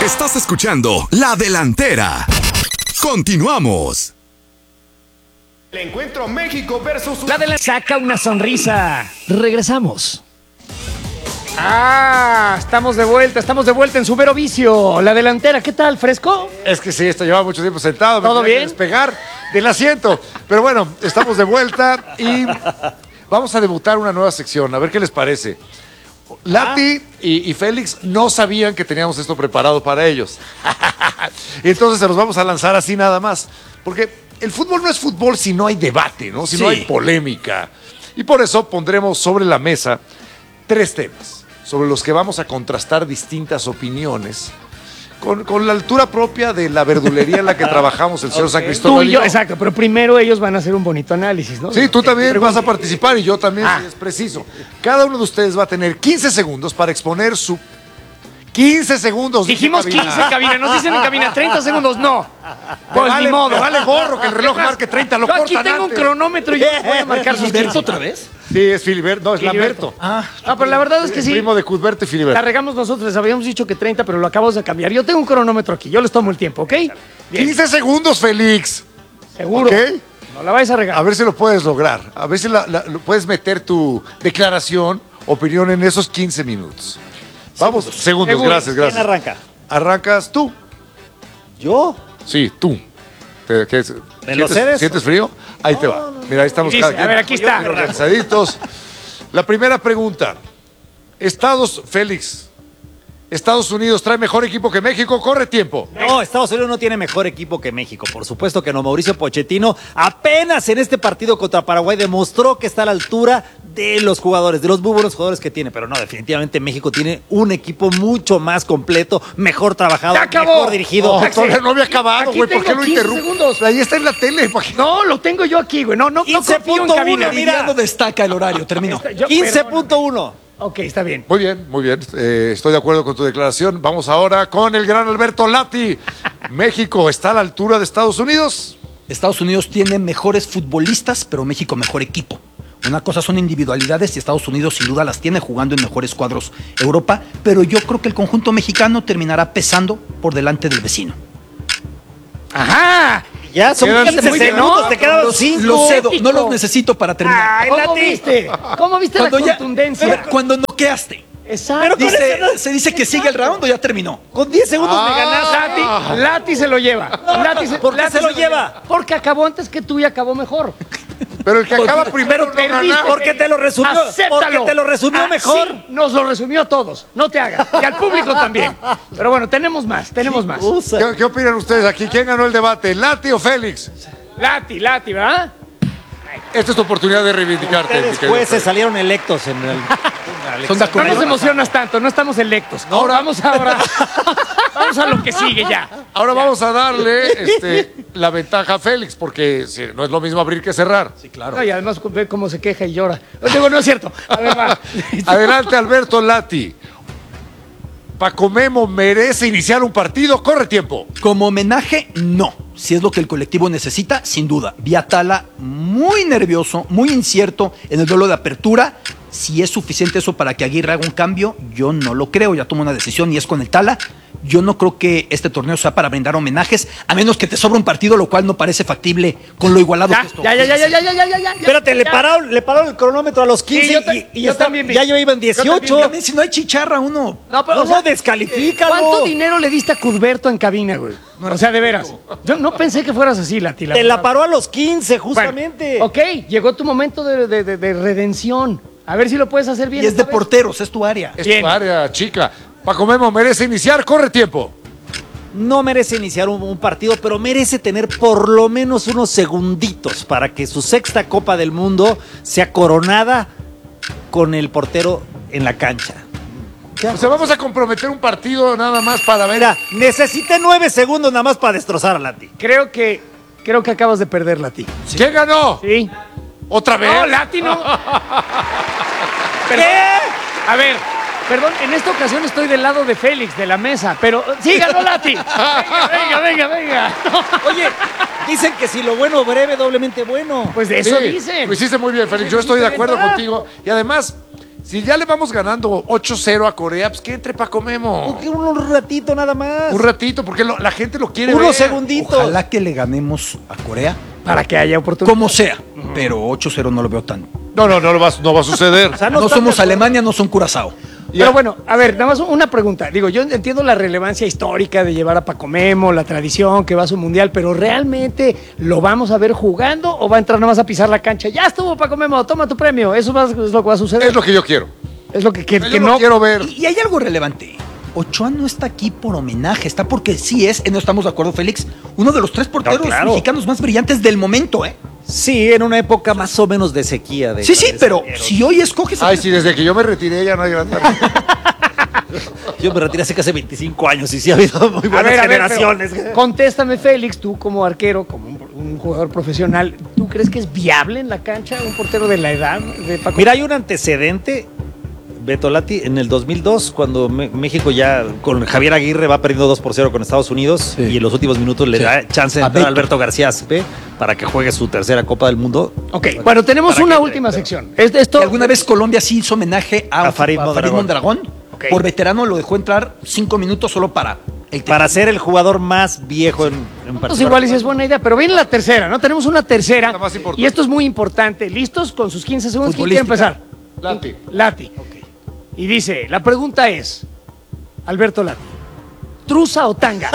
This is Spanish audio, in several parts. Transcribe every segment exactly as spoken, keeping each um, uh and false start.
Estás escuchando La Delantera. Continuamos. El encuentro México versus... La Delantera saca una sonrisa. Regresamos. Ah, estamos de vuelta, estamos de vuelta en su Vero Vicio. La Delantera, ¿qué tal, fresco? Es que sí, esto lleva mucho tiempo sentado. Me ¿Todo tenía que bien? despegar del asiento. Pero bueno, estamos de vuelta y vamos a debutar una nueva sección. A ver qué les parece. Lati y, y Félix no sabían que teníamos esto preparado para ellos. Y entonces se los vamos a lanzar así nada más. Porque el fútbol no es fútbol si no hay debate, ¿no? Si Sí. no hay polémica. Y por eso pondremos sobre la mesa tres temas sobre los que vamos a contrastar distintas opiniones con, con la altura propia de la verdulería en la que trabajamos el señor San Tú Cristóbal. y yo, exacto, pero primero ellos van a hacer un bonito análisis, ¿no? Sí, tú también vas a participar y yo también, Ah. si es preciso. Cada uno de ustedes va a tener quince segundos para exponer su... quince segundos. dije, Dijimos cabina. quince en cabina, nos dicen en cabina treinta segundos, no. Me Pues vale, ni modo. me vale gorro que el reloj marque treinta, lo Yo aquí cortan tengo un antes. cronómetro y yo les voy a marcar sus ¿Gilberto quince. otra vez? Sí, es Filiberto, no, es Filiberto. Lamberto. Ah, Ah, pero la verdad es que El sí. primo de Cuthberto y La Filiberto. regamos nosotros, les habíamos dicho que treinta, pero lo acabamos de cambiar. Yo tengo un cronómetro aquí, yo les tomo el tiempo, ¿ok? Bien, quince segundos, Félix. seguro. ¿Ok? No la vais a regar. A ver si lo puedes lograr. A ver si la- la- lo puedes meter tu declaración, opinión en esos quince minutos. Vamos, segundos, Seguro. gracias, ¿Quién gracias. arranca? ¿Arrancas tú? ¿Yo? Sí, tú. ¿Te- qué es? ¿Me lo ¿Sientes- cedes? ¿Sientes frío? Ahí te va. Mira, ahí estamos Dice, cada quien. a ver, aquí está. bien organizaditos. La primera pregunta. Estados, Félix, ¿Estados Unidos trae mejor equipo que México? Corre tiempo. No, Estados Unidos no tiene mejor equipo que México. Por supuesto que no. Mauricio Pochettino apenas en este partido contra Paraguay demostró que está a la altura de los jugadores, de los muy buenos jugadores que tiene. Pero no, definitivamente México tiene un equipo mucho más completo, mejor trabajado, ¡Ya acabó! mejor dirigido. No, todavía no había acabado, Aquí güey. ¿Por qué tengo lo quince interrumpes? segundos. Ahí está en la tele. ¿para qué? No, lo tengo yo aquí, güey. No, no, no quince confío en punto uno, cabina. mira. ya no destaca el horario, terminó. Yo- quince perdóname. punto uno. Ok, está bien. Muy bien, muy bien. Eh, estoy de acuerdo con tu declaración. Vamos ahora con el gran Alberto Lati. ¿México está a la altura de Estados Unidos? Estados Unidos tiene mejores futbolistas, pero México mejor equipo. Una cosa son individualidades y Estados Unidos sin duda las tiene jugando en mejores cuadros Europa, pero yo creo que el conjunto mexicano terminará pesando por delante del vecino. ¡Ajá! Ya son Quedan quince muy bien, segundos, ¿no? te quedaban Los, cinco. los cedo, México. no los necesito para terminar. Ay, ¿Cómo Lati. viste? ¿Cómo viste la ya- contundencia? a ver, cuando noqueaste. Exacto. Pero con Dice- eso no- se dice que sigue el round o ya terminó. Con diez segundos me ganaste. Lati, Lati se lo lleva. Lati ¿Por qué Lati se lo lleva? Porque acabó antes que tú y acabó mejor. Pero el que acaba primero no perdiste. gana. Porque te lo resumió, Acéptalo. porque te lo resumió Ah, mejor. sí, nos lo resumió a todos. No te hagas. Y al público también. Pero bueno, tenemos más, tenemos más. Usa. ¿Qué, qué opinan ustedes aquí? ¿Quién ganó el debate? ¿Lati o Félix? Lati, Lati, ¿verdad? Esta es tu oportunidad de reivindicarte. mi Ustedes querido jueces Félix. salieron electos en el... Son de No acuerdo. nos emocionas tanto, no estamos electos. Ahora vamos ahora. Vamos a lo que sigue ya. Ahora vamos a darle este, la ventaja a Félix, porque sí, no es lo mismo abrir que cerrar. Sí, claro. No, y además ve cómo se queja y llora. Digo, no es cierto. A ver, va. Adelante, Alberto Lati. Paco Memo merece iniciar un partido. Corre tiempo. Como homenaje, no. Si es lo que el colectivo necesita, sin duda. Vi a Tala muy nervioso, muy incierto en el duelo de apertura. Si es suficiente eso para que Aguirre haga un cambio, yo no lo creo. Ya tomó una decisión y es con el Tala. Yo no creo que este torneo sea para brindar homenajes, a menos que te sobra un partido, lo cual no parece factible con lo igualado Ya, que esto. ya, ya, ya, ya, ya, ya, ya, ya, ya. Espérate, le Ya. pararon, le pararon el cronómetro a los quince Sí, yo ta- y, y yo ya, está- también vi. ya yo iba en dieciocho. También, si no hay chicharra, uno. No, pero, No, o sea, no, descalifícalo. ¿cuánto dinero le diste a Cuthberto en cabina, güey? O sea, de veras. Yo no pensé que fueras así, Lati. Te la paró a los quince, justamente. Bueno, ok, llegó tu momento de, de- de- de redención. A ver si lo puedes hacer bien. Y es de esta vez. porteros, es tu área. Es Bien. tu área, chica. Paco Memo merece iniciar. Corre tiempo. No merece iniciar un, un partido, pero merece tener por lo menos unos segunditos para que su sexta Copa del Mundo sea coronada con el portero en la cancha. O sea, vamos a comprometer un partido nada más para ver. Mira, necesité nueve segundos nada más para destrozar a Lati. Creo que, creo que acabas de perder, Lati. ¿Quién ganó? Sí. ¿Otra vez? No, Lati no. Perdón. A ver, perdón, en esta ocasión estoy del lado de Félix, de la mesa, pero sí ganó Lati. Venga, venga, venga, venga. Oye, dicen que si lo bueno breve, doblemente bueno. Pues de eso Sí, dicen. Lo hiciste muy bien, Félix. Yo estoy de acuerdo Ah. contigo. Y además, Si ya le vamos ganando ocho cero a Corea, pues que entre Paco Memo. Un, un ratito nada más. Un ratito, porque lo- la gente lo quiere Unos ver. segunditos. Ojalá que le ganemos a Corea, Para que haya oportunidad. como sea, pero ocho cero no lo veo tan. No, no, no, lo va, no va a suceder. O sea, No, están somos de acuerdo. Alemania, no son Curazao. Pero bueno, a ver, nada más una pregunta. Digo, yo entiendo la relevancia histórica de llevar a Paco Memo, la tradición que va a su mundial, pero ¿realmente lo vamos a ver jugando o va a entrar nada más a pisar la cancha? Ya estuvo Paco Memo, toma tu premio. Eso va- es lo que va a suceder. Es lo que yo quiero. Es lo que, que, Yo que lo no. quiero ver. Y, y hay algo relevante. Ochoa no está aquí por homenaje, está porque sí es, no estamos de acuerdo, Félix, uno de los tres porteros claro. mexicanos más brillantes del momento, ¿eh? Sí, en una época más o menos de sequía. De Sí, sí, grandes pero arqueros. si hoy escoges a Ay, sí, desde que yo me retiré ya no hay gran. Yo me retiré hace casi veinticinco años y sí ha habido muy A buenas ver, a ver, generaciones. pero contéstame, Félix, tú como arquero, como un, un jugador profesional, ¿tú crees que es viable en la cancha un portero de la edad de Paco? Mira, hay un antecedente, Beto Lati, en el dos mil dos, cuando Me- México ya con Javier Aguirre va perdiendo dos por cero con Estados Unidos Sí. y en los últimos minutos le Sí. da chance de A entrar a Beto. Alberto García Aspe para que juegue su tercera Copa del Mundo. Ok, bueno, tenemos Para una que- última sección. Es- Esto, que alguna vez Colombia sí hizo homenaje a, A Farid Mondragón. Mondragón. Ok. Por veterano lo dejó entrar cinco minutos solo para el Para ser el jugador más viejo en, en Pues participar. igual y si es buena idea, pero viene la tercera, ¿no? Tenemos una tercera. La más importante. Y esto es muy importante. ¿Listos con sus quince segundos? ¿Quién quiere Futbolística. empezar? Lati. Lati. Y dice, la pregunta es, Alberto Lati, ¿trusa o tanga?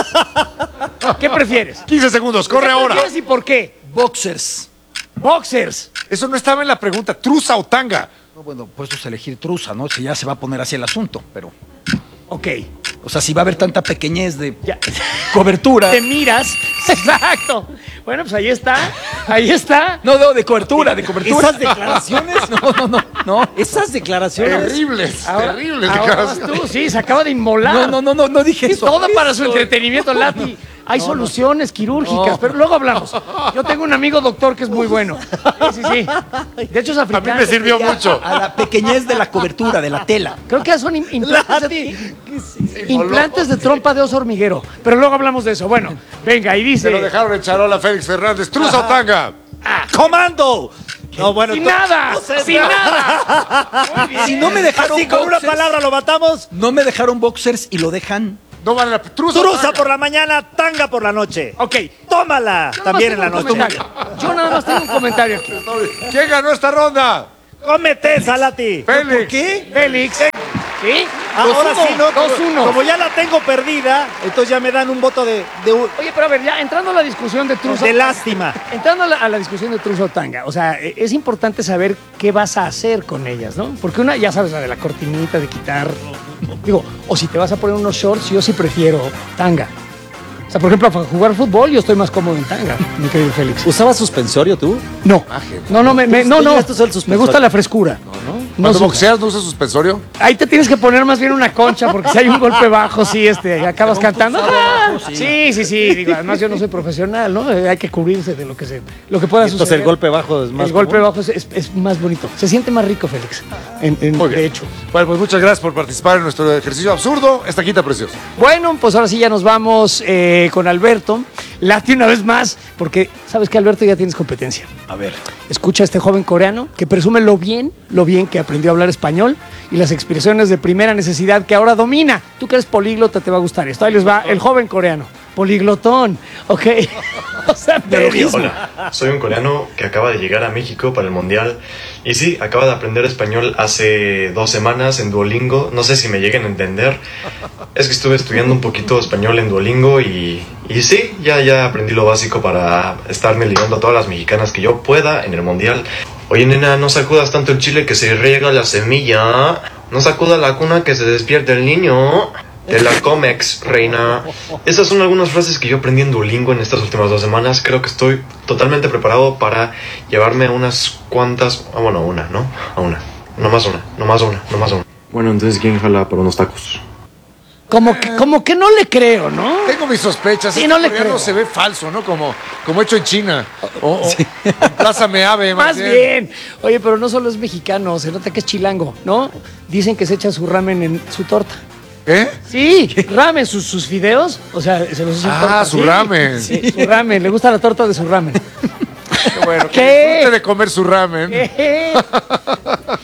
¿Qué prefieres? quince segundos, corre ¿Qué ahora. prefieres y por qué? boxers. Boxers. Eso no estaba en la pregunta. ¿Truza o tanga? No, bueno, pues es elegir truza, ¿no? Si ya se va a poner así el asunto, pero. Ok. O sea, si va a haber tanta pequeñez de Ya. cobertura. Te miras. Exacto. Bueno, pues ahí está. Ahí está. No, no, de cobertura, de cobertura. Esas declaraciones, No, no, no, no. esas declaraciones. Terribles, Ahora- terribles ahora vas declaraciones. tú, sí, se acaba de inmolar. No, no, no, no, no dije Es eso. todo para su entretenimiento, Lati. Hay soluciones quirúrgicas, No. pero luego hablamos. Yo tengo un amigo doctor que es muy bueno. Sí, sí, sí. De hecho es A mí africano. me sirvió mucho. A la pequeñez de la cobertura, de la tela. Creo que son im- implantes de, implantes de trompa de oso hormiguero. Pero luego hablamos de eso. Bueno, venga, y Se lo dice... dejaron en charola a Félix Fernández. ¿Truza o tanga? ¡Comando! No, bueno, ¡Sin to- nada! no sé, ¡Sin no. nada! Muy bien. Si no me dejaron Así con una boxers, palabra lo matamos. no me dejaron boxers y lo dejan. No vale la ¿Truza o Truza tanga? por la mañana, tanga por la noche. Ok. Tómala Yo nada más también en tengo la un noche. comentario. Yo nada más tengo un comentario aquí. ¿Quién ganó esta ronda? Cómete, Salati. Félix. ¿Qué? Félix. ¿Sí? Ahora dos uno, sí, no. dos como- uno. Como ya la tengo perdida, entonces ya me dan un voto de, de, Oye, pero a ver, ya entrando a la discusión de Truso. de lástima. Entrando a la, a la discusión de Truso Tanga, o sea, e- es importante saber qué vas a hacer con ellas, ¿no? Porque una, ya sabes, la de la cortinita, de quitar. Digo, o si te vas a poner unos shorts, yo sí prefiero tanga. O sea, por ejemplo, para jugar fútbol, yo estoy más cómodo en tanga, mi querido Félix. ¿Usabas suspensorio tú? No, no, no, me, me- no, Tú no. llegaste a usar el Me suspensorio. gusta la frescura. No, no. Cuando sé. boxeas no usas suspensorio. Ahí te tienes que poner más bien una concha, porque si hay un golpe bajo, sí, este, acabas cantando. ¡Ah! Sí, sí, sí. Digo, además yo no soy profesional, ¿no? Eh, Hay que cubrirse de lo que se, lo que pueda Entonces suceder. el golpe bajo es más El golpe común. bajo es, es- es más bonito. Se siente más rico, Félix. En, en- Muy bien. de hecho. Bueno, pues muchas gracias por participar en nuestro ejercicio absurdo. Esta quita preciosa. Bueno, pues ahora sí ya nos vamos eh, con Alberto. Lati una vez más, porque sabes que Alberto ya tienes competencia. A ver. Escucha a este joven coreano que presume lo bien, lo bien que aprendió a hablar español y las expresiones de primera necesidad que ahora domina. Tú que eres políglota te va a gustar esto. Ahí les va el joven coreano. Poliglotón, ¿ok? O sea, medio. Hola, soy un coreano que acaba de llegar a México para el Mundial y sí, acaba de aprender español hace dos semanas en Duolingo. No sé si me lleguen a entender. Es que estuve estudiando un poquito español en Duolingo y, y sí, ya, ya aprendí lo básico para estarme ligando a todas las mexicanas que yo pueda en el Mundial. Oye, nena, no sacudas tanto el chile que se riega la semilla. No sacuda la cuna que se despierta el niño. Te la comex, reina. Esas son algunas frases que yo aprendí en Duolingo en estas últimas dos semanas. Creo que estoy totalmente preparado para llevarme unas cuantas... Ah, bueno, una, ¿no? A una. No más una, no más una, no más una. Bueno, entonces, ¿quién jala por unos tacos? Como que, como que no le creo, ¿no? Tengo mis sospechas. Sí, Este no le coreano creo. se ve falso, ¿no? Como, como hecho en China. O, o en Plaza Meave, Más bien. Oye, pero no solo es mexicano, se nota que es chilango, ¿no? Dicen que se echa su ramen en su torta. ¿Eh? Sí, ramen, sus, sus fideos, o sea, se los echa en Ah, torta. su Sí. ramen. Sí, su ramen, le gusta la torta de su ramen. Qué bueno. ¿Qué? Que disfrute de comer su ramen. ¿Qué? ¿No te gusta?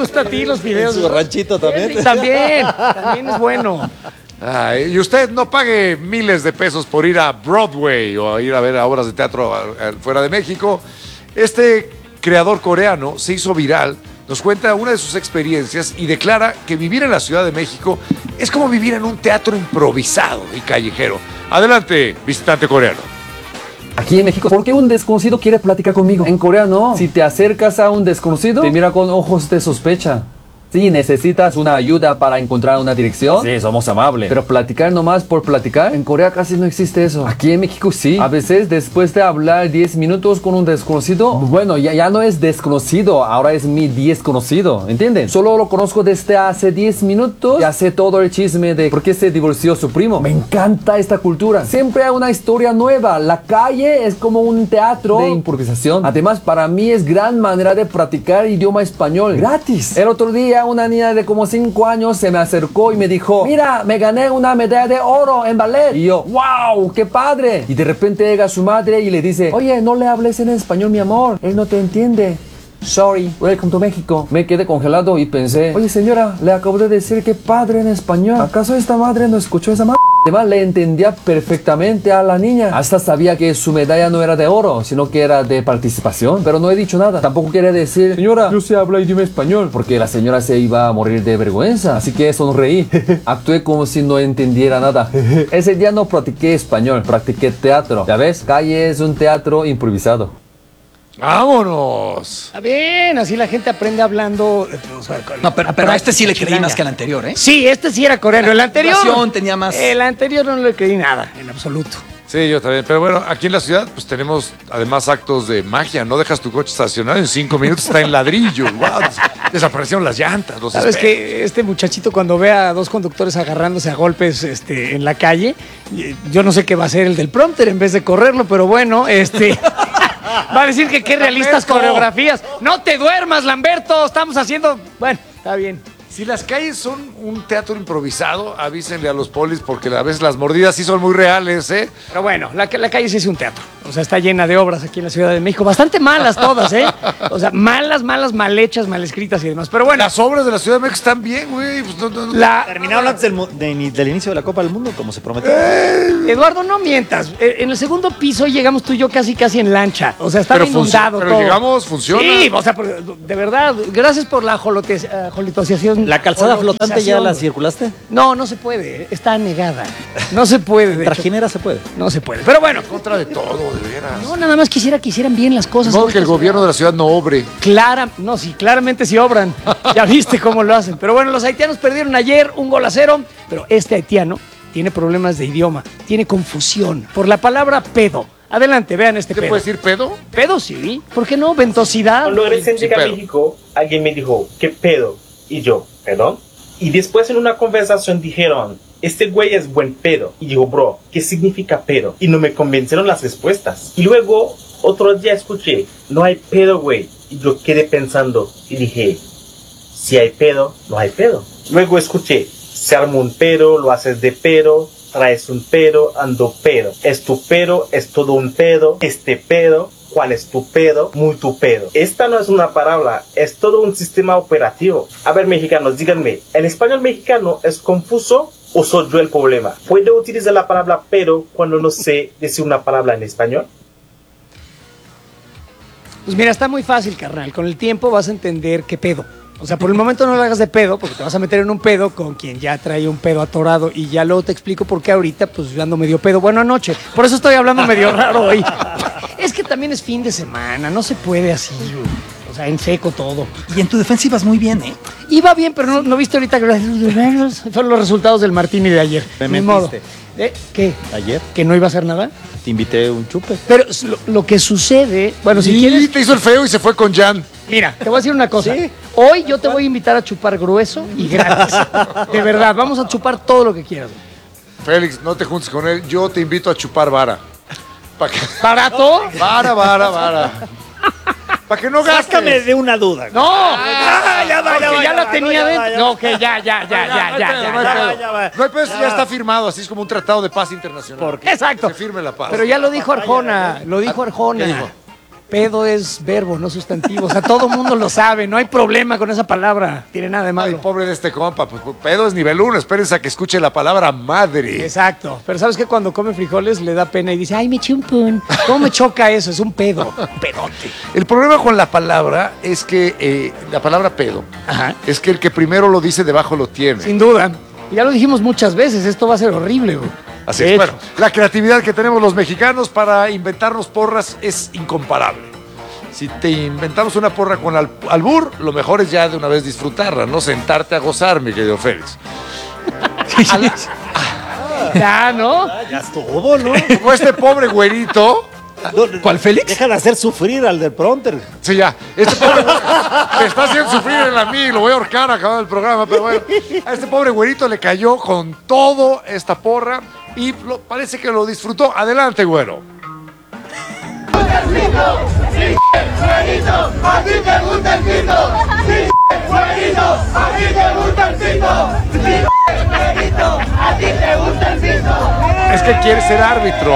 gusta a ti los videos. Su ranchito también. Sí, también, también es bueno. Ay, y usted no pague miles de pesos por ir a Broadway o a ir a ver a obras de teatro a- a- fuera de México. Este creador coreano se hizo viral, nos cuenta una de sus experiencias y declara que vivir en la Ciudad de México es como vivir en un teatro improvisado y callejero. Adelante, visitante coreano. Aquí en México, ¿por qué un desconocido quiere platicar conmigo? En Corea no. Si te acercas a un desconocido, te mira con ojos de sospecha. Si necesitas una ayuda para encontrar una dirección, sí, somos amables. Pero platicar nomás por platicar, en Corea casi no existe eso. Aquí en México sí. A veces después de hablar diez minutos con un desconocido, bueno, ya, ya no es desconocido, ahora es mi desconocido, ¿entienden? Solo lo conozco desde hace diez minutos, ya sé todo el chisme de por qué se divorció su primo. Me encanta esta cultura. Siempre hay una historia nueva. La calle es como un teatro de improvisación. Además, para mí es gran manera de practicar idioma español gratis. El otro día una niña de como cinco años se me acercó y me dijo: mira, me gané una medalla de oro en ballet. Y yo, wow, qué padre. Y de repente llega su madre y le dice: oye, no le hables en español, mi amor, él no te entiende. Sorry, welcome to México. Me quedé congelado y pensé: oye, señora, le acabo de decir que padre en español. ¿Acaso esta madre no escuchó esa madre? Además, le entendía perfectamente a la niña. Hasta sabía que su medalla no era de oro, sino que era de participación. Pero no he dicho nada. Tampoco quiere decir: señora, yo sé hablar idioma español, porque la señora se iba a morir de vergüenza. Así que sonreí. Actué como si no entendiera nada. Ese día no practiqué español, practiqué teatro. Ya ves, calle es un teatro improvisado. ¡Vámonos! Está bien, así la gente aprende hablando. eh, o sea, con- No, pero, pero a este sí le creí chilanga. más que al anterior, ¿eh? Sí, este sí era coreano. El anterior. Duración tenía más. El anterior no le creí nada, en absoluto. Sí, yo también. Pero bueno, aquí en la ciudad pues tenemos además actos de magia. No dejas tu coche estacionado en cinco minutos, está en ladrillo. Wow, des- desaparecieron las llantas. Los Sabes espejos. que este muchachito cuando ve a dos conductores agarrándose a golpes este, en la calle, eh, yo no sé qué va a hacer el del prompter en vez de correrlo, pero bueno, este va a decir que qué realistas Lamberto. coreografías. No te duermas, Lamberto, estamos haciendo. Bueno, está bien. Si las calles son un teatro improvisado, avísenle a los polis porque a veces las mordidas sí son muy reales, ¿eh? Pero bueno, la, la calle sí es un teatro. O sea, está llena de obras aquí en la Ciudad de México. Bastante malas todas, ¿eh? O sea, malas, malas, mal hechas, mal escritas y demás. Pero bueno, Las obras de la Ciudad de México están bien, güey. Pues no, no, no. la, Terminaron antes del, mu- de- del inicio de la Copa del Mundo, como se prometió. Eduardo, no mientas. Eh, En el segundo piso llegamos tú y yo casi casi en lancha. O sea, estaba Pero func- inundado pero todo. llegamos, funciona. Sí, o sea, por- de verdad, gracias por la jolote- eh, jolotización. ¿La calzada flotante ya la Holotización. circulaste? No, no se puede. Está anegada. No se puede. de hecho. Trajinera se puede. No se puede. Pero bueno, Contra de todo, de veras. no, nada más quisiera que hicieran bien las cosas. No, en que el esta gobierno de la ciudad no obre. Clara, no, sí, claramente sí obran. Ya viste cómo lo hacen. Pero bueno, los haitianos perdieron ayer un gol a cero, pero este haitiano tiene problemas de idioma, tiene confusión por la palabra pedo. Adelante, vean este ¿Qué pedo. puede decir pedo? Pedo sí, ¿por qué no? Ventosidad. Cuando recién Sí, llegué a pero- México, alguien me dijo, ¿qué pedo? Y yo, ¿perdón? Y después en una conversación dijeron, este güey es buen pedo. Y digo, bro, ¿qué significa pedo? Y no me convencieron las respuestas. Y luego, otro día escuché, no hay pedo, güey. Y yo quedé pensando y dije, si hay pedo, no hay pedo. Luego escuché, se arma un pedo, lo haces de pedo, traes un pedo, ando pedo. Es tu pedo, es todo un pedo, este pedo. ¿Cuál es tu pedo? Muy tu pedo. Esta no es una palabra, es todo un sistema operativo. A ver, mexicanos, díganme, ¿el español mexicano es confuso o soy yo el problema? ¿Puedo utilizar la palabra pedo cuando no sé decir una palabra en español? Pues mira, está muy fácil, carnal. Con el tiempo vas a entender qué pedo. O sea, por el momento no lo hagas de pedo, porque te vas a meter en un pedo con quien ya trae un pedo atorado. Y ya luego te explico por qué ahorita, pues yo ando medio pedo. Bueno, anoche. Por eso estoy hablando medio raro hoy. Es que también es fin de semana, no se puede así, güey. O sea, en seco todo. Y en tu defensa ibas muy bien, ¿eh? Iba bien, pero no, no viste ahorita que fueron los resultados del Martini de ayer. Me Ni modo. mentiste. ¿Eh? ¿Qué? Ayer ¿Que no iba a hacer nada? te invité un chupe. Pero lo, lo que sucede, bueno, si y quieres, te hizo el feo y se fue con Jan. mira, te voy a decir una cosa. Sí. Hoy yo te voy a invitar a chupar grueso y gratis. De verdad, vamos a chupar todo lo que quieras. Félix, no te juntes con él. Yo te invito a chupar vara. ¿Para qué? ¿Barato? Vara, vara, vara. Para que no gastes. Sácame de una duda. No, Ah, ya va, porque ya va, ya ya la va, tenía no, ya dentro. va, ya No, va. que ya, ya, ya, ya, ya, ya, No hay ya. pedo. ya va. No hay pedo, ya está firmado, así es como un tratado de paz internacional. ¿Por qué? Exacto. Se firme la paz. Pero ya lo dijo Arjona, lo dijo Arjona. ¿Qué dijo? pedo es verbo, no sustantivo. O sea, todo el mundo lo sabe, no hay problema con esa palabra. Tiene nada de Ay, malo. pobre de este compa, pues pedo es nivel uno, espérense a que escuche la palabra madre. Exacto. Pero ¿sabes qué? Cuando come frijoles le da pena y dice, ay, me eché un pun. ¿Cómo me choca eso? Es un pedo. Un pedote. El problema con la palabra es que, eh, la palabra pedo, Ajá. es que el que primero lo dice debajo lo tiene. Sin duda. Ya lo dijimos muchas veces, esto va a ser horrible, güey. Así De es. hecho. Bueno, la creatividad que tenemos los mexicanos para inventarnos porras es incomparable. Si te inventamos una porra con al- albur, lo mejor es ya de una vez disfrutarla, no sentarte a gozar, mi querido Félix. Ya, ¿no? Ah, ya estuvo, ¿no? Como este pobre güerito. ¿Cuál, Félix? Deja de hacer sufrir al del prompter. Sí, ya. Este pobre güey me está haciendo sufrir en la mí, lo voy a ahorcar acabado el programa, pero bueno. A este pobre güerito le cayó con todo esta porra y lo- parece que lo disfrutó. Adelante, güero. Es que quiere ser árbitro.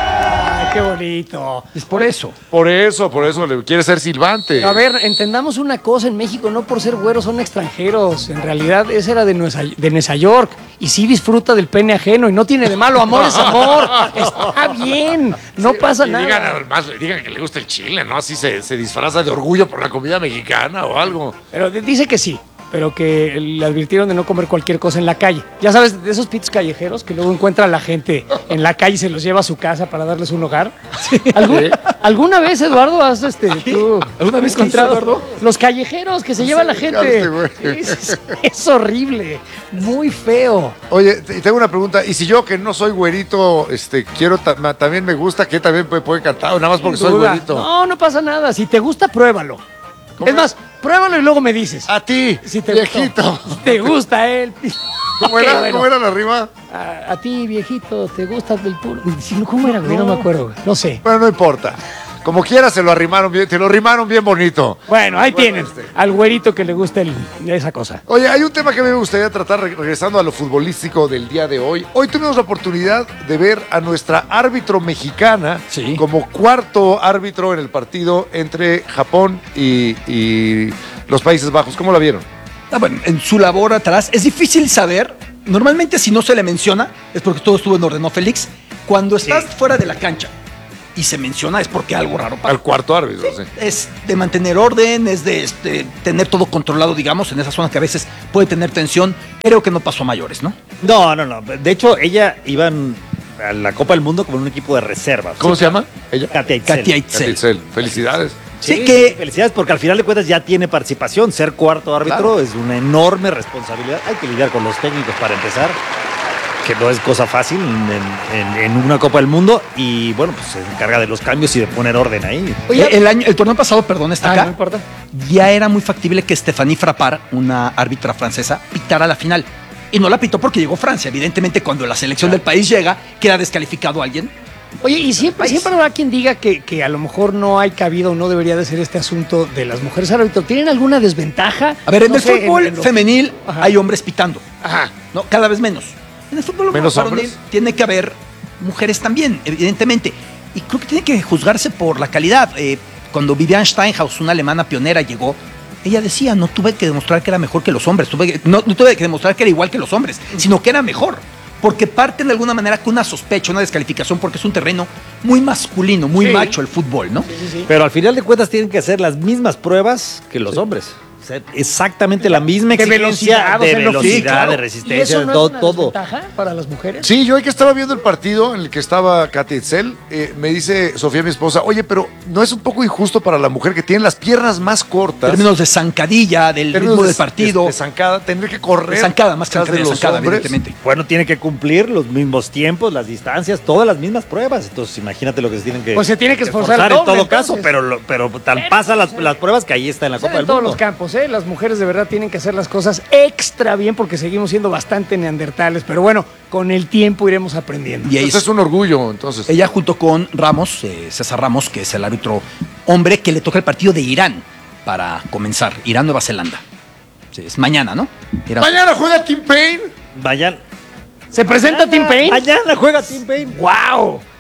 Ay, qué bonito. Es por eso. Por eso, por eso le quiere ser silbante. A ver, entendamos una cosa, en México no por ser güeros son extranjeros. En realidad ese era de Nueva, de Nueva York y sí disfruta del pene ajeno y no tiene de malo. Amor es amor. Está bien, no pasa Y nada. digan, además, digan que le gusta el chile, ¿no? Así se, se disfraza de orgullo por la comida mexicana o algo. Pero d- dice que sí, pero que le advirtieron de no comer cualquier cosa en la calle. Ya sabes, de esos pits callejeros que luego encuentra a la gente en la calle y se los lleva a su casa para darles un hogar. ¿Algún- ¿Alguna vez, Eduardo, has este, tú ¿Alguna vez encontrado qué hizo, Eduardo? los callejeros que se lleva la gente? fijaste, güey. Es, es horrible, muy feo. Oye, te- tengo una pregunta. ¿Y si yo, que no soy güerito, este, quiero, ta- ma- también me gusta, que también puede, puede cantar? O nada más porque Sin soy duda. güerito. No, no pasa nada. Si te gusta, pruébalo. ¿Cómo Es más, pruébalo y luego me dices. A ti, Si te viejito. gustó. ¿Te gusta él? ¿Cómo Ok, era? bueno. ¿Cómo era la rima? A, a ti, viejito, ¿te gusta el puro? ¿Cómo era, güey? No me acuerdo, güey. No sé. Bueno, no importa. Como quiera se lo arrimaron bien, te lo arrimaron bien bonito. Bueno, ahí Bueno, tienen. este. Al güerito que le gusta el- esa cosa. Oye, hay un tema que me gustaría tratar re- regresando a lo futbolístico del día de hoy. Hoy tuvimos la oportunidad de ver a nuestra árbitro mexicana Sí. como cuarto árbitro en el partido entre Japón y, y los Países Bajos. ¿Cómo la vieron? Ah, bueno, en su labor atrás es difícil saber. Normalmente si no se le menciona es porque todo estuvo en orden, ¿no, Félix? Cuando estás fuera de la cancha y se menciona es porque algo raro pasa. Al cuarto árbitro, sí. Es de mantener orden, es de este, tener todo controlado, digamos, en esa zona que a veces puede tener tensión. Creo que no pasó a mayores, ¿no? No, no, no. De hecho, ella iba en- a la Copa del Mundo como en un equipo de reserva. ¿Cómo se llama? Ella. Katia Itzel. Katia Itzel. Katia Itzel. Felicidades. Sí, Sí, que- sí, felicidades, porque al final de cuentas ya tiene participación. Ser cuarto árbitro Claro. es una enorme responsabilidad. Hay que lidiar con los técnicos para empezar, que no es cosa fácil en, en- en una Copa del Mundo. Y bueno, pues se encarga de los cambios y de poner orden ahí. Oye, el, año, el torneo pasado, perdón, está Ah, acá. no importa. Ya era muy factible que Stéphanie Frappart, una árbitra francesa, pitara la final. Y no la pitó porque llegó Francia. Evidentemente, cuando la selección del país llega, queda descalificado alguien. Oye, y siempre, siempre habrá quien diga que, que a lo mejor no hay cabida o no debería de ser este asunto de las mujeres árbitros. ¿Tienen alguna desventaja? A ver, en No el sé, fútbol en lo- femenil Ajá. hay hombres pitando. Ajá. ¿No? Cada vez menos. En el fútbol ¿Menos varonil hombres? tiene que haber mujeres también, evidentemente. Y creo que tiene que juzgarse por la calidad. Eh, cuando Vivian Steinhaus, una alemana pionera, llegó, ella decía, no tuve que demostrar que era mejor que los hombres, tuve que- no, no tuve que demostrar que era igual que los hombres, sino que era mejor. Porque parte de alguna manera con una sospecha, una descalificación, porque es un terreno muy masculino, muy Sí. macho el fútbol, ¿no? Pero al final de cuentas tienen que hacer las mismas pruebas que los hombres. O sea, exactamente la misma De exigencia velocidad, o de sea, lo- velocidad, sí, claro. de ¿Y resistencia, eso de no todo, es una todo. desventaja para las mujeres? Sí, yo hoy que estaba viendo el partido en el que estaba Katia Itzel, eh, me dice Sofía, mi esposa, oye, pero ¿no es un poco injusto para la mujer que tiene las piernas más cortas? Términos de zancadilla, del términos ritmo de- del partido. De, de zancada, tener que correr. De zancada, más que atrás de de los zancada, hombres. evidentemente. Bueno, tiene que cumplir los mismos tiempos, las distancias, todas las mismas pruebas. Entonces, imagínate lo que se tienen que. Pues se tiene que esforzar en doble, todo entonces. caso, pero, lo- pero tan pasa las, las pruebas que ahí está en la O sea, Copa en del todos Mundo. los campos, ¿eh? Las mujeres de verdad tienen que hacer las cosas extra bien porque seguimos siendo bastante neandertales. Pero bueno, con el tiempo iremos aprendiendo. Y ahí Eso es un orgullo, entonces. ella junto con Ramos, eh, César Ramos, que es el árbitro hombre que le toca el partido de Irán para comenzar. Irán-Nueva Zelanda. Sí, es mañana, ¿no? Irán- Mañana juega Team Payne. Vayan. ¿Se presenta Tim Payne? Mañana juega Tim Payne. ¡Wow!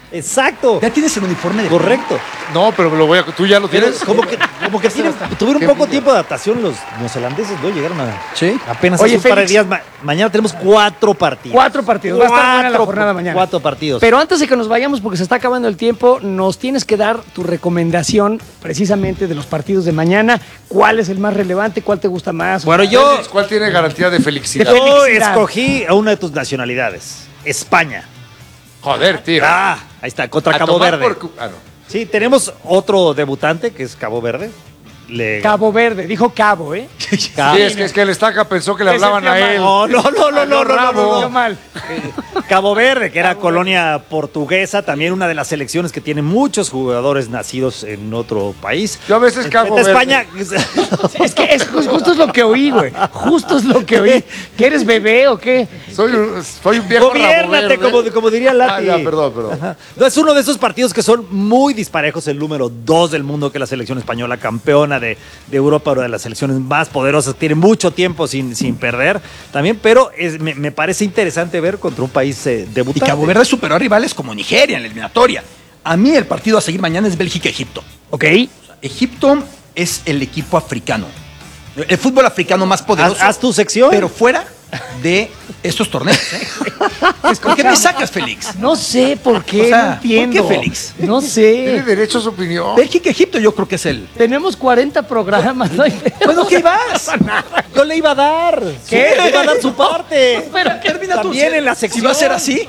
Exacto. Ya tienes el uniforme de Correcto. No, pero lo voy a, tú ya lo tienes. Como que, como que tienen- tuvieron Qué un poco envidia. tiempo de adaptación los neozelandeses, ¿no? Llegaron a Sí. apenas Oye, hace un par de Félix. días. Ma- mañana tenemos cuatro partidos. Cuatro partidos. Va a estar buena la Cuatro- jornada mañana. Cuatro partidos. Pero antes de que nos vayamos, porque se está acabando el tiempo, nos tienes que dar tu recomendación precisamente de los partidos de mañana. ¿Cuál es el más relevante? ¿Cuál te gusta más? Bueno, yo, Félix, ¿cuál tiene garantía de felicidad? De yo felicidad. escogí a una de tus nacionalidades, España. Joder, tío. Ah, ahí está, contra A Cabo tomar Verde. por cu- ah, no. Sí, tenemos otro debutante que es Cabo Verde. Le- Cabo Verde, dijo Cabo, ¿eh? Cabo- Sí, es que, es que el estaca pensó que le Ese hablaban a tío él. No, no, no, no, no, no, no, no, Yo no. mal. Cabo Verde, que era colonia portuguesa, también una de las selecciones que tiene muchos jugadores nacidos en otro país. Yo a veces Cabo Vete a Verde. España. Es que es, ju- justo es lo que oí, güey. Justo es lo que oí. ¿Que eres bebé o qué? Soy un, soy un viejo rabo Gobiérnate, verde. como, como diría Lati. Ah, ya, perdón, perdón. Ajá. No, es uno de esos partidos que son muy disparejos. El número dos del mundo, que es la selección española, campeona de, de Europa, una de las selecciones más poderosas. Tiene mucho tiempo sin, sin perder también, pero es- me, me parece interesante ver contra un país eh, Y debutante. Cabo Verde superó a rivales como Nigeria en la eliminatoria. A mí el partido a seguir mañana es Bélgica-Egipto. ¿Ok? Egipto es el equipo africano. El fútbol africano más poderoso. Haz, haz tu sección. Pero fuera de estos torneos. ¿eh? ¿Por qué me sacas, Félix? No sé por qué, O sea, no entiendo. ¿por qué, Félix? No Tiene sé. derecho a su opinión. Bélgica-Egipto yo creo que es el... Tenemos cuarenta programas. ¿no? Bueno, ¿qué vas? Yo le iba a dar. ¿Qué? Le iba a dar su parte. Pero Termina tú. También Si- en la Si sección. va a ser así.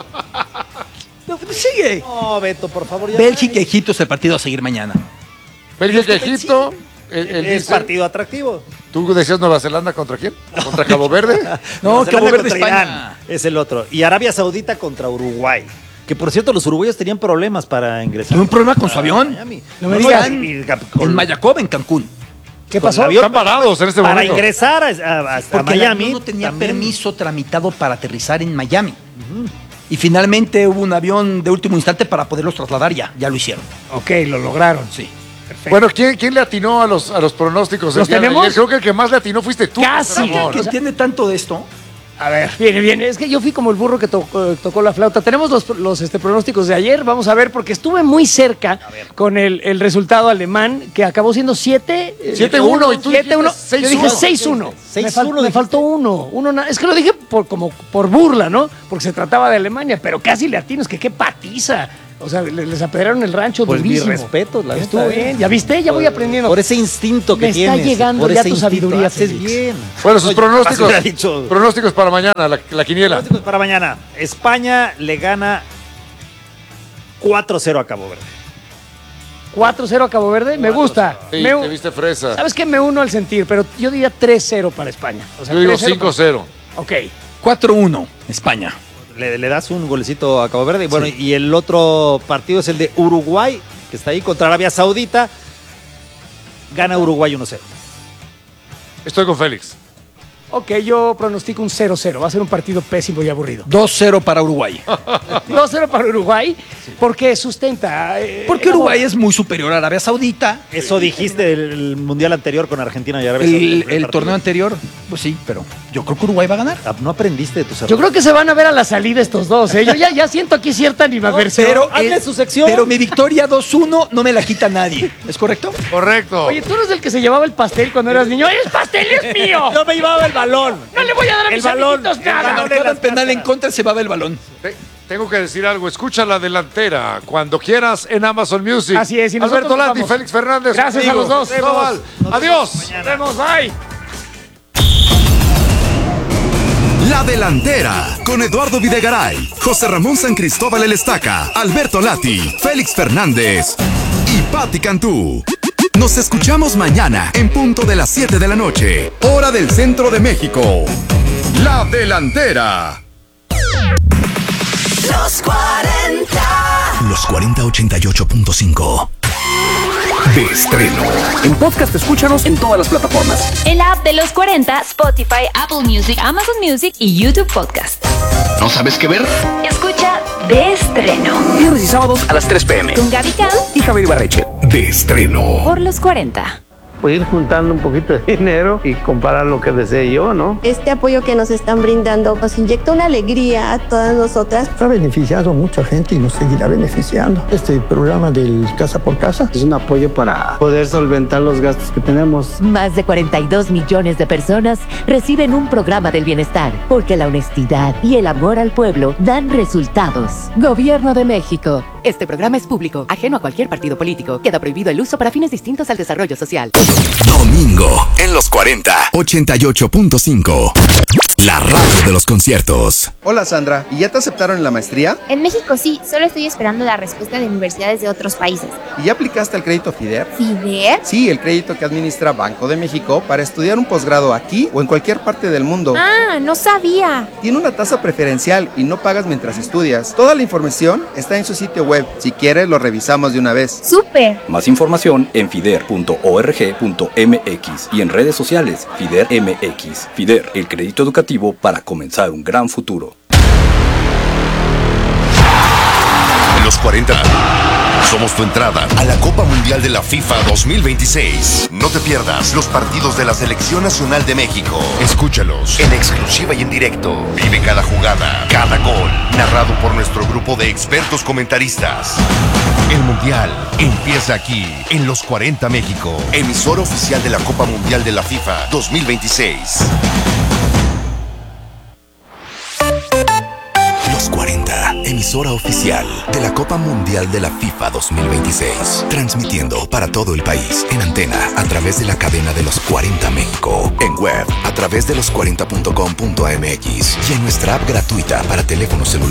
No, pues sigue. No, Beto, por favor. ya Bélgica-Egipto es el partido a seguir mañana. Bélgica, Egipto. Él, él Es dice- partido atractivo. ¿Tú decías Nueva Zelanda contra quién? ¿Contra Cabo Verde? No, Nueva Cabo Zelanda Verde, contra España. Irán es el otro. Y Arabia Saudita contra Uruguay. Que por cierto, los uruguayos tenían problemas para ingresar. Tuve un problema con su a avión. Miami. No me No, digas. y- y- con- En Mayacob, en Cancún. ¿Qué con pasó? el avión Están parados en este para momento. ingresar a, a- a Porque el Miami. avión no tenía también- permiso tramitado para aterrizar en Miami. Y finalmente hubo un avión de último instante para poderlos trasladar ya. Ya lo hicieron. Ok, lo lograron. Sí. Bueno, ¿quién, quién le atinó a los, a los pronósticos? el ¿Los día de tenemos? ayer? Creo que el que más le atinó fuiste tú. Casi. José Ramón. ¿Qué entiende tanto de esto? A ver, viene, viene. Es que yo fui como el burro que tocó, tocó la flauta. Tenemos los, los este, pronósticos de ayer. Vamos a ver, porque estuve muy cerca con el, el resultado alemán, que acabó siendo siete siete uno, y tú siete uno. dijiste seis Yo dije uno. seis uno. seis Me, fal- uno, me faltó uno. uno na- es que lo dije por, como por burla, ¿no? Porque se trataba de Alemania, pero casi le atino. Es que qué patiza. O sea, le- les apedrearon el rancho Pues mis durísimo. respetos, la Estuvo neta, ¿eh? bien. ¿Ya viste? Ya voy aprendiendo. Por ese instinto que Me está tienes. llegando por ya ese tu instinto, sabiduría, haces Félix. bien. Bueno, sus Oye, pronósticos. hubiera dicho- Pronósticos para mañana, la, la quiniela. Pronósticos para mañana. España le gana cuatro cero a Cabo Verde. cuatro cero a Cabo Verde. Me gusta. Sí, Me- te viste fresa. ¿Sabes qué? Me uno al sentir, pero yo diría tres cero para España. O sea, Yo digo tres cero cinco cero. para- Ok. cuatro uno, España. Le, le das un golecito a Cabo Verde. Y bueno, y el otro partido es el de Uruguay, que está ahí contra Arabia Saudita. Gana Uruguay uno cero. Estoy con Félix. Ok, yo pronostico un cero cero. Va a ser un partido pésimo y aburrido. dos cero para Uruguay. dos cero para Uruguay, porque sustenta. eh, Porque el Uruguay amor. es muy superior a Arabia Saudita. Eso dijiste del mundial anterior con Argentina y Arabia El, Saudita. el partido. torneo anterior, pues sí, pero yo creo que Uruguay va a ganar. Ah, No aprendiste de tus errores. Yo creo que se van a ver a la salida estos dos. ¿eh? Yo ya, ya siento aquí cierta animadversión. Pero, hazle eh, su sección. pero mi victoria dos uno no me la quita nadie. ¿Es correcto? Correcto. Oye, tú eres el que se llevaba el pastel cuando eras niño. ¡El pastel es mío! Yo me llevaba el balón. ¡No le voy a dar a El mis balón, amiguitos el nada! balón. Marcaba el penal en contra, se va el balón. Te- tengo que decir algo. Escucha la delantera cuando quieras en Amazon Music. Así es, y nosotros Alberto nos Lati, vamos. Félix Fernández. Gracias a contigo. los dos. Cristóbal. Adiós. Nos vemos, bye. La Delantera, con Eduardo Videgaray, José Ramón San Cristóbal El Estaca, Alberto Lati, Félix Fernández y Patti Cantú. Nos escuchamos mañana en punto de las siete de la noche, hora del centro de México. La Delantera. Los cuarenta. Los cuarenta ochenta y ocho punto cinco. De estreno. En podcast escúchanos en todas las plataformas. El app de los cuarenta, Spotify, Apple Music, Amazon Music y YouTube Podcast. ¿No sabes qué ver? Escucha De Estreno Viernes y sábados a las tres p m con Gaby Cam y Javier Ibarreche. De estreno. por los cuarenta. pues ir juntando un poquito de dinero y comprar lo que desee yo, ¿no? Este apoyo que nos están brindando nos inyecta una alegría a todas nosotras. Ha beneficiado a mucha gente y nos seguirá beneficiando. Este programa del Casa por Casa es un apoyo para poder solventar los gastos que tenemos. Más de cuarenta y dos millones de personas reciben un programa del bienestar, porque la honestidad y el amor al pueblo dan resultados. Gobierno de México. Este programa es público, ajeno a cualquier partido político. Queda prohibido el uso para fines distintos al desarrollo social. Domingo en los cuarenta, ochenta y ocho punto cinco. La radio de los conciertos. Hola Sandra, ¿y ya te aceptaron en la maestría? En México sí, solo estoy esperando la respuesta de universidades de otros países. ¿Y ya aplicaste al crédito FIDER? ¿FIDER? Sí, el crédito que administra Banco de México para estudiar un posgrado aquí o en cualquier parte del mundo. Ah, no sabía. Tiene una tasa preferencial y no pagas mientras estudias. Toda la información está en su sitio web. Si quieres, lo revisamos de una vez. ¡Súper! Más información en fider punto org punto mx y en redes sociales FIDER M X. FIDER, el crédito educativo para comenzar un gran futuro. En los cuarenta somos tu entrada a la Copa Mundial de la FIFA dos mil veintiséis. No te pierdas los partidos de la Selección Nacional de México. Escúchalos en exclusiva y en directo. Vive cada jugada, cada gol, narrado por nuestro grupo de expertos comentaristas. El Mundial empieza aquí, en Los cuarenta México, emisora oficial de la Copa Mundial de la FIFA dos mil veintiséis. Los cuarenta, emisora oficial de la Copa Mundial de la FIFA dos mil veintiséis. Transmitiendo para todo el país en antena a través de la cadena de Los cuarenta México. En web a través de los cuarenta punto com punto mx y en nuestra app gratuita para teléfonos celulares.